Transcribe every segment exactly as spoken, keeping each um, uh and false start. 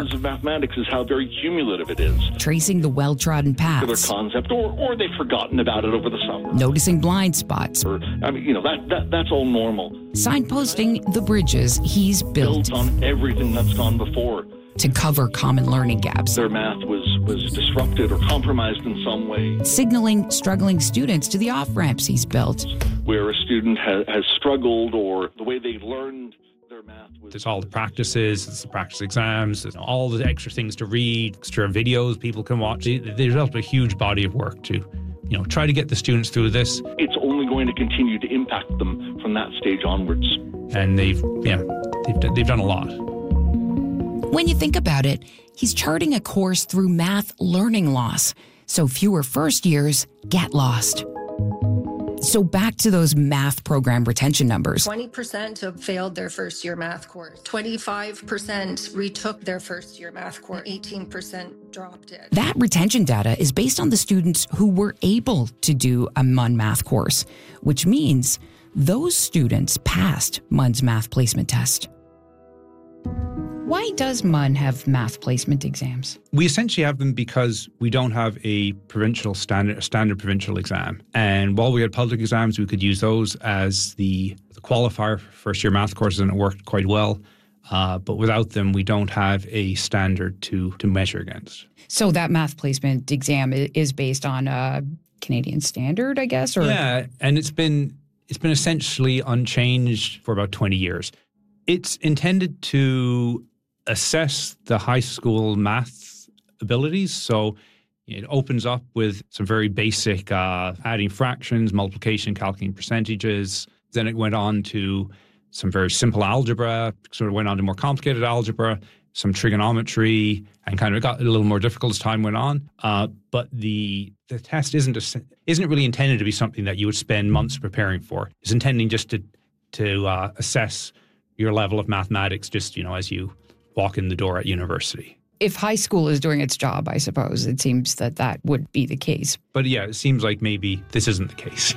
of mathematics is how very cumulative it is. Tracing the well-trodden paths. Their concept, or, or they've forgotten about it over the summer. Noticing blind spots. Or, I mean, you know, that, that that's all normal. Signposting the bridges he's built. Built on everything that's gone before. To cover common learning gaps. Their math was, was disrupted or compromised in some way. Signaling struggling students to the off-ramps he's built. Where a student ha- has struggled or the way they learned their math was... There's all the practices, there's the practice exams, there's all the extra things to read, extra videos people can watch. They developed a huge body of work to, you know, try to get the students through this. It's only going to continue to impact them from that stage onwards. And they've, yeah, they've, they've done a lot. When you think about it, he's charting a course through math learning loss, so fewer first years get lost. So back to those math program retention numbers. twenty percent have failed their first year math course. twenty-five percent retook their first year math course. eighteen percent dropped it. That retention data is based on the students who were able to do a M U N math course, which means those students passed M U N's math placement test. Why does M U N have math placement exams? We essentially have them because we don't have a provincial standard, standard provincial exam. And while we had public exams, we could use those as the, the qualifier for first year math courses, and it worked quite well. Uh, but without them, we don't have a standard to, to measure against. So that math placement exam is based on a Canadian standard, I guess? Or? Yeah, and it's been it's been essentially unchanged for about twenty years. It's intended to assess the high school math abilities. So it opens up with some very basic uh, adding fractions, multiplication, calculating percentages. Then it went on to some very simple algebra, sort of went on to more complicated algebra, some trigonometry, and kind of got a little more difficult as time went on. Uh, but the the test isn't a, isn't really intended to be something that you would spend months preparing for. It's intending just to to uh, assess your level of mathematics, just, you know, as you walk in the door at university. If high school is doing its job, I suppose, it seems that that would be the case. But yeah, it seems like maybe this isn't the case.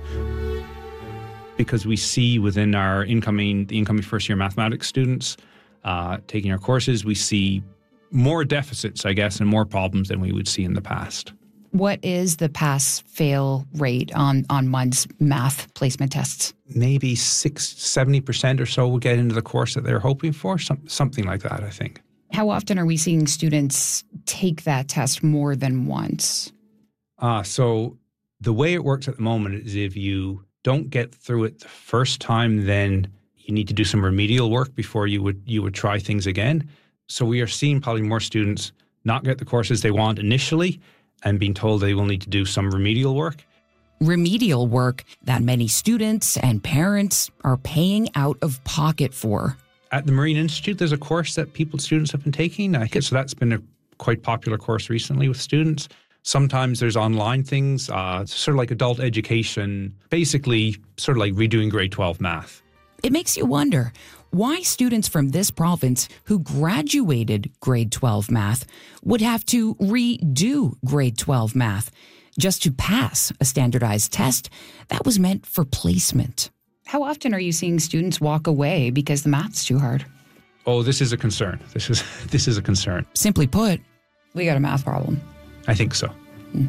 Because we see within our incoming, the incoming first-year mathematics students uh, taking our courses, we see more deficits, I guess, and more problems than we would see in the past. What is the pass-fail rate on, on M U N's math placement tests? Maybe six, seventy percent or so will get into the course that they're hoping for, some, something like that, I think. How often are we seeing students take that test more than once? Uh, so the way it works at the moment is if you don't get through it the first time, then you need to do some remedial work before you would you would try things again. So we are seeing probably more students not get the courses they want initially and being told they will need to do some remedial work. Remedial work that many students and parents are paying out of pocket for. At the Marine Institute, there's a course that people, students have been taking. I guess so that's been a quite popular course recently with students. Sometimes there's online things, uh, sort of like adult education, basically sort of like redoing grade twelve math. It makes you wonder why students from this province who graduated grade twelve math would have to redo grade twelve math just to pass a standardized test that was meant for placement. How often are you seeing students walk away because the math's too hard? Oh, this is a concern. This is this is a concern. Simply put, we got a math problem. I think so. Mm.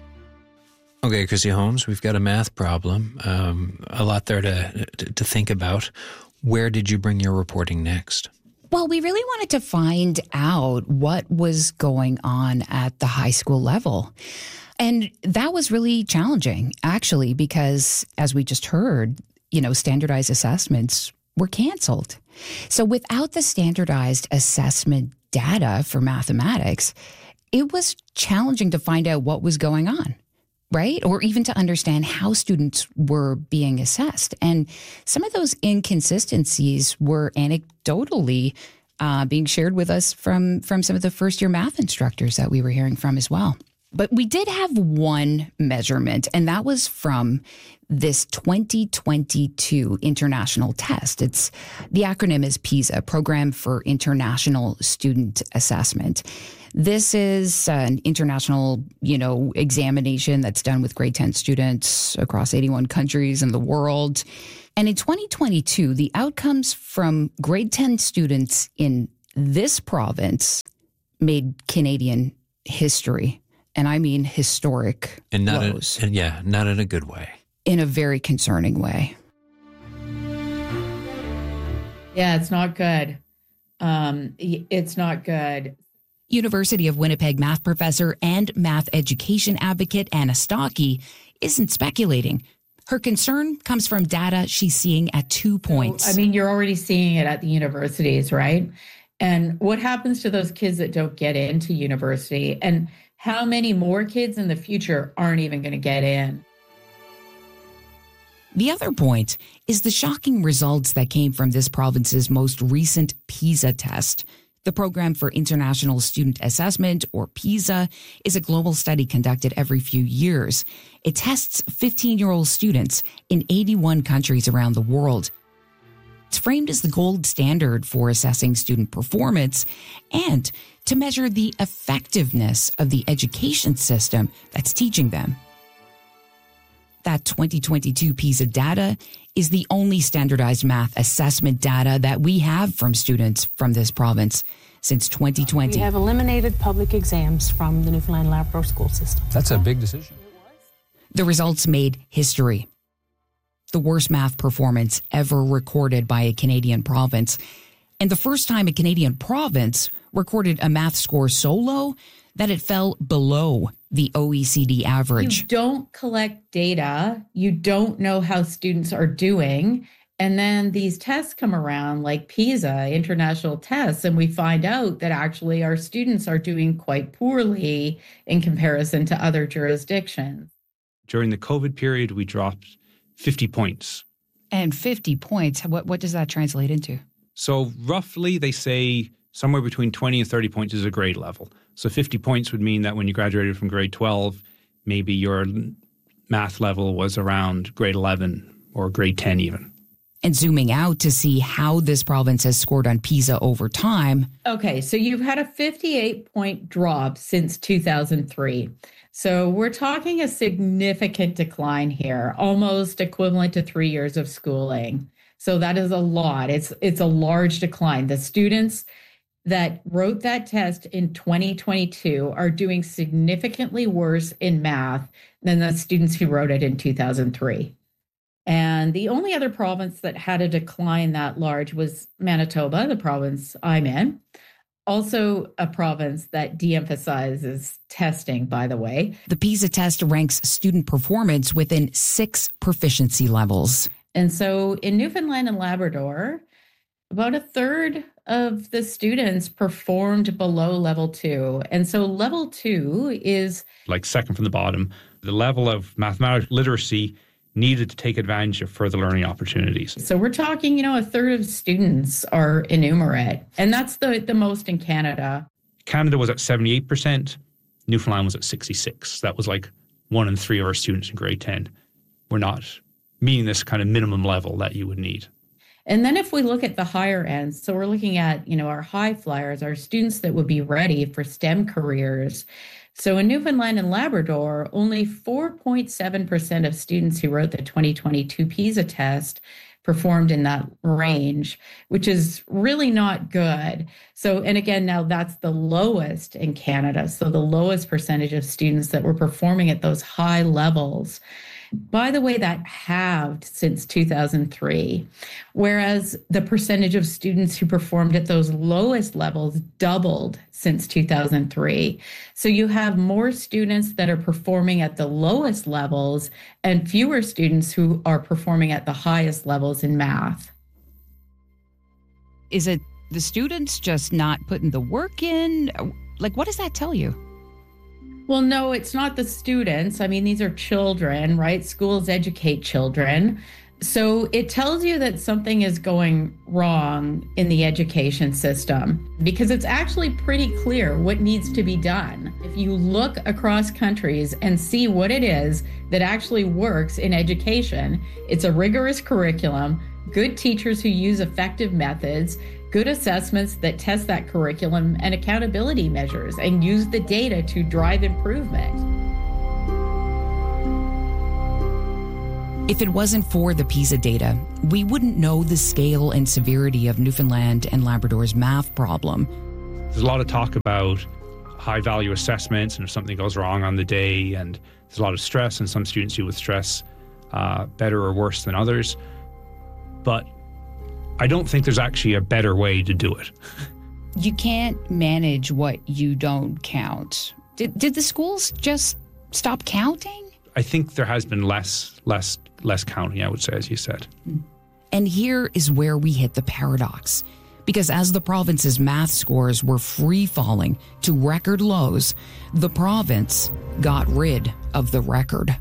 Okay, Chrissy Holmes, we've got a math problem. Um, a lot there to, to to think about. Where did you bring your reporting next? Well, we really wanted to find out what was going on at the high school level. And that was really challenging, actually, because as we just heard, you know, standardized assessments were canceled. So without the standardized assessment data for mathematics, it was challenging to find out what was going on, right? Or even to understand how students were being assessed. And some of those inconsistencies were anecdotally uh, being shared with us from, from some of the first-year math instructors that we were hearing from as well. But we did have one measurement, and that was from this twenty twenty-two international test. It's the acronym is PISA, Program for International Student Assessment. This is an international, you know, examination that's done with grade ten students across eighty-one countries in the world. And in twenty twenty-two, the outcomes from grade ten students in This province made Canadian history, and I mean historic and not lows. In, and yeah, not in a good way. In a very concerning way. Yeah, it's not good. Um, it's not good. University of Winnipeg math professor and math education advocate Anna Stocky isn't speculating. Her concern comes from data she's seeing at two points. I mean, you're already seeing it at the universities, right? And what happens to those kids that don't get into university? And how many more kids in the future aren't even going to get in? The other point is the shocking results that came from this province's most recent PISA test. The Program for International Student Assessment, or PISA, is a global study conducted every few years. It tests fifteen-year-old students in eighty-one countries around the world. It's framed as the gold standard for assessing student performance and to measure the effectiveness of the education system that's teaching them. That twenty twenty-two PISA data is the only standardized math assessment data that we have from students from this province since twenty twenty. We have eliminated public exams from the Newfoundland and Labrador school system. That's a big decision. The results made history. The worst math performance ever recorded by a Canadian province, and the first time a Canadian province recorded a math score so low that it fell below the O E C D average. You don't collect data. You don't know how students are doing. And then these tests come around like PISA, international tests, and we find out that actually our students are doing quite poorly in comparison to other jurisdictions. During the COVID period, we dropped fifty points. And fifty points, what, what does that translate into? So roughly, they say somewhere between twenty and thirty points is a grade level. So fifty points would mean that when you graduated from grade twelve, maybe your math level was around grade eleven or grade ten even. And zooming out to see how this province has scored on PISA over time. Okay, so you've had a fifty-eight point drop since two thousand three. So we're talking a significant decline here, almost equivalent to three years of schooling. So that is a lot. It's it's a large decline. The students that wrote that test in twenty twenty-two are doing significantly worse in math than the students who wrote it in two thousand three. And the only other province that had a decline that large was Manitoba, the province I'm in. Also a province that de-emphasizes testing, by the way. The PISA test ranks student performance within six proficiency levels. And so in Newfoundland and Labrador, about a third of the students performed below level two. And so level two is like second from the bottom. The level of mathematical literacy needed to take advantage of further learning opportunities. So we're talking, you know, a third of students are enumerate. And that's the, the most in Canada. Canada was at seventy-eight percent. Newfoundland was at sixty-six. That was like one in three of our students in grade ten were not meeting this kind of minimum level that you would need. And then if we look at the higher ends, so we're looking at, you know, our high flyers, our students that would be ready for STEM careers. So in Newfoundland and Labrador, only four point seven percent of students who wrote the twenty twenty-two PISA test performed in that range, which is really not good. So, and again, now that's the lowest in Canada. So the lowest percentage of students that were performing at those high levels. By the way, that halved since two thousand three, whereas the percentage of students who performed at those lowest levels doubled since two thousand three. So you have more students that are performing at the lowest levels and fewer students who are performing at the highest levels in math. Is it the students just not putting the work in? Like, what does that tell you? Well, no, it's not the students. I mean, these are children, right? Schools educate children. So it tells you that something is going wrong in the education system because it's actually pretty clear what needs to be done. If you look across countries and see what it is that actually works in education, it's a rigorous curriculum, good teachers who use effective methods, good assessments that test that curriculum, and accountability measures and use the data to drive improvement. If it wasn't for the PISA data, we wouldn't know the scale and severity of Newfoundland and Labrador's math problem. There's a lot of talk about high-value assessments and if something goes wrong on the day, and there's a lot of stress, and some students deal with stress uh, better or worse than others. But I don't think there's actually a better way to do it. You can't manage what you don't count. Did, did the schools just stop counting? I think there has been less, less, less counting, I would say, as you said. And here is where we hit the paradox. Because as the province's math scores were free-falling to record lows, the province got rid of the record.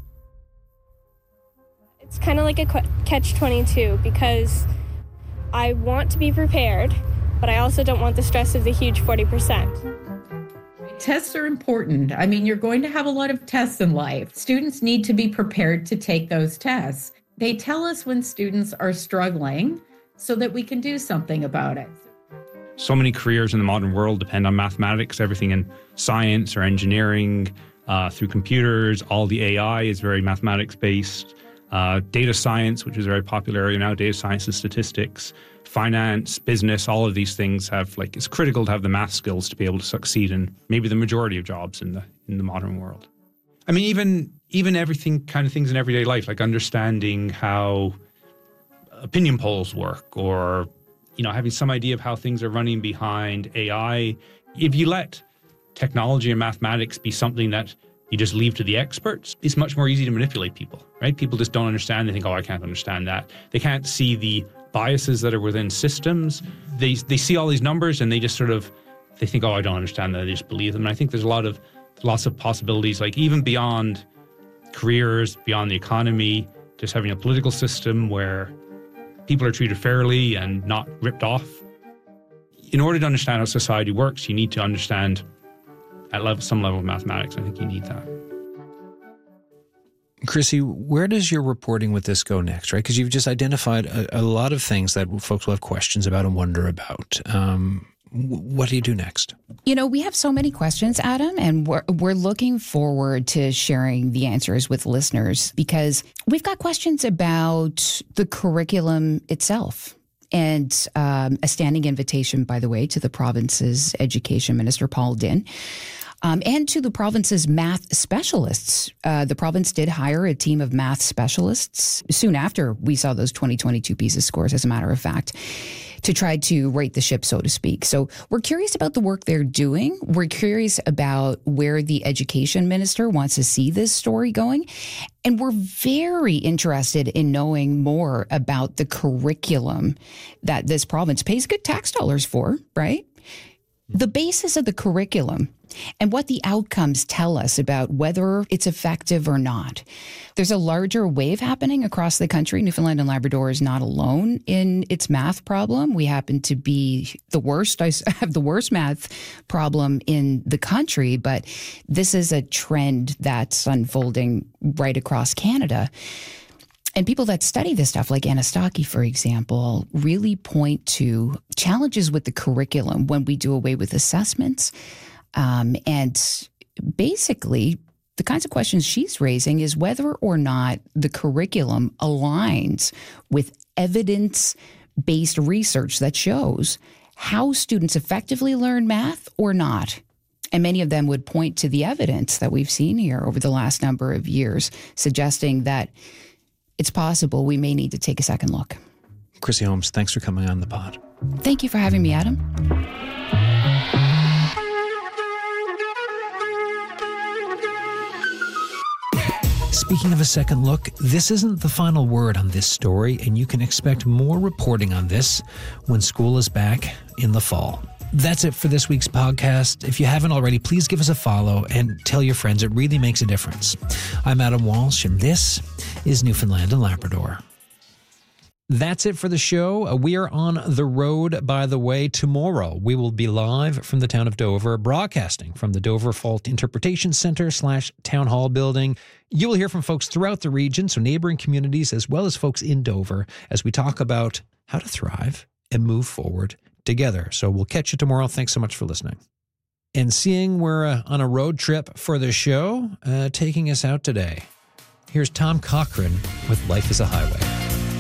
It's kind of like a catch twenty-two because I want to be prepared, but I also don't want the stress of the huge forty percent. Tests are important. I mean, you're going to have a lot of tests in life. Students need to be prepared to take those tests. They tell us when students are struggling so that we can do something about it. So many careers in the modern world depend on mathematics, everything in science or engineering, uh, through computers. All the A I is very mathematics-based. Uh, data science, which is a very popular area now, data science and statistics, finance, business, all of these things have, like, it's critical to have the math skills to be able to succeed in maybe the majority of jobs in the in the modern world. I mean, even even everything kind of things in everyday life, like understanding how opinion polls work, or, you know, having some idea of how things are running behind A I. If you let technology and mathematics be something that you just leave to the experts, it's much more easy to manipulate people, right? People just don't understand. They think, oh, I can't understand that. They can't see the biases that are within systems. They they see all these numbers and they just sort of, they think, oh, I don't understand that. They just believe them. And I think there's a lot of, lots of possibilities, like even beyond careers, beyond the economy, just having a political system where people are treated fairly and not ripped off. In order to understand how society works, you need to understand at level, some level of mathematics. I think you need that. Chrissy, where does your reporting with this go next, right? Because you've just identified a, a lot of things that folks will have questions about and wonder about. Um, what do you do next? You know, we have so many questions, Adam, and we're, we're looking forward to sharing the answers with listeners because we've got questions about the curriculum itself. And um, a standing invitation, by the way, to the province's education minister, Paul Dinn, um, and to the province's math specialists. Uh, the province did hire a team of math specialists soon after we saw those twenty twenty-two PISA scores, as a matter of fact, to try to right the ship, so to speak. So we're curious about the work they're doing. We're curious about where the education minister wants to see this story going. And we're very interested in knowing more about the curriculum that this province pays good tax dollars for, right? The basis of the curriculum and what the outcomes tell us about whether it's effective or not. There's a larger wave happening across the country. Newfoundland and Labrador is not alone in its math problem. We happen to be the worst. I have the worst math problem in the country, but this is a trend that's unfolding right across Canada. And people that study this stuff, like Anna Stockey, for example, really point to challenges with the curriculum when we do away with assessments. Um, and basically, the kinds of questions she's raising is whether or not the curriculum aligns with evidence-based research that shows how students effectively learn math or not. And many of them would point to the evidence that we've seen here over the last number of years, suggesting that it's possible we may need to take a second look. Chrissy Holmes, thanks for coming on the pod. Thank you for having me, Adam. Speaking of a second look, this isn't the final word on this story, and you can expect more reporting on this when school is back in the fall. That's it for this week's podcast. If you haven't already, please give us a follow and tell your friends. It really makes a difference. I'm Adam Walsh, and this is Newfoundland and Labrador. That's it for the show. We are on the road, by the way. Tomorrow, we will be live from the town of Dover, broadcasting from the Dover Fault Interpretation Center slash Town Hall building. You will hear from folks throughout the region, so neighboring communities, as well as folks in Dover, as we talk about how to thrive and move forward together. So we'll catch you tomorrow. Thanks so much for listening. And seeing we're uh, on a road trip for the show, uh, taking us out today Here's Tom Cochrane with Life is a Highway.